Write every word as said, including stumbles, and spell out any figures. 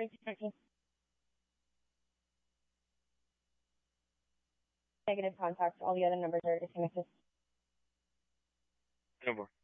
forty-two thirteen. Negative contact. All the other numbers are disconnected. No more.